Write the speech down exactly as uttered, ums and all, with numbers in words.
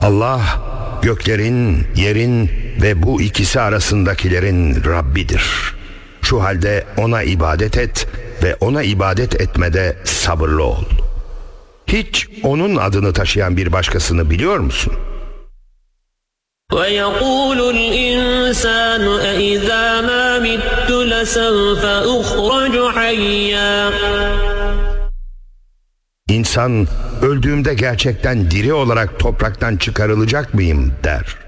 Allah göklerin, yerin ve bu ikisi arasındakilerin Rabbidir. Şu halde ona ibadet et ve ona ibadet etmede sabırlı ol. Hiç onun adını taşıyan bir başkasını biliyor musun? وَيَقُولُ الْاِنْسَانُ اَاِذَا مَا مِتُّ لَسَوْفَ اُخْرَجُ حَيًّا. İnsan öldüğümde gerçekten diri olarak topraktan çıkarılacak mıyım der.